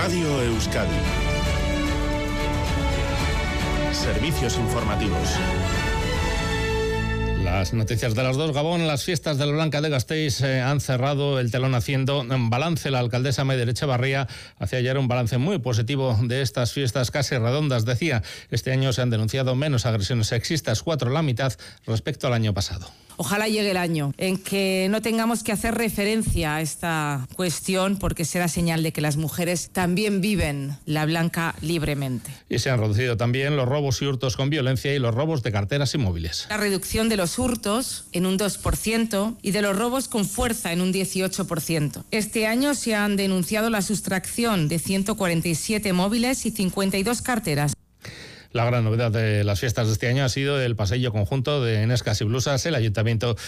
Radio Euskadi. Servicios informativos. Las noticias de las 2. Gabón, las fiestas de la Blanca de Gasteiz han cerrado el telón haciendo un balance. La alcaldesa Maider Etxebarria hacía ayer un balance muy positivo de estas fiestas casi redondas. Decía, este año se han denunciado menos agresiones sexistas, 4, la mitad respecto al año pasado. Ojalá llegue el año en que no tengamos que hacer referencia a esta cuestión, porque será señal de que las mujeres también viven la Blanca libremente. Y se han reducido también los robos y hurtos con violencia y los robos de carteras y móviles. La reducción de los hurtos en un 2% y de los robos con fuerza en un 18%. Este año se han denunciado la sustracción de 147 móviles y 52 carteras. La gran novedad de las fiestas de este año ha sido el paseillo conjunto de Enescas y Blusas. El ayuntamiento